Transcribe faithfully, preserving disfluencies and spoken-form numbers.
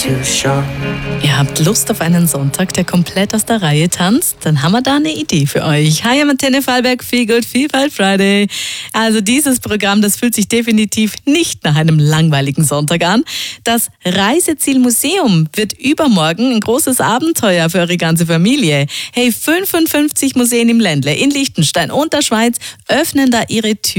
too short. Ihr habt Lust auf einen Sonntag, der komplett aus der Reihe tanzt? Dann haben wir da eine Idee für euch. Hi, I'm Antenne Vorarlberg, Feel Good Vielfalt Friday. Also dieses Programm, das fühlt sich definitiv nicht nach einem langweiligen Sonntag an. Das Reiseziel Museum wird übermorgen ein großes Abenteuer für eure ganze Familie. Hey, fünfundfünfzig Museen im Ländle, in Liechtenstein und der Schweiz öffnen da ihre Türen.